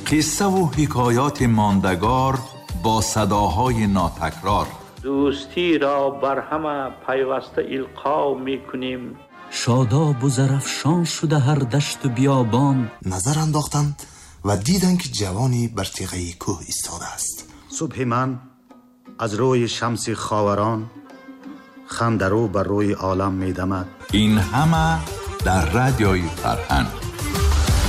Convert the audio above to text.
قصه و حکایات ماندگار با صداهای ناتکرار. دوستی را بر همه پیوسته القا میکنیم. شاداب و زرفشان شده هر دشت و بیابان. نظر انداختند و دیدند که جوانی بر تیغه کوه ایستاده است. صبح من از روی شمس خاوران، خنده رو بر روی عالم میدمد. این همه در رادیوی فرهنگ.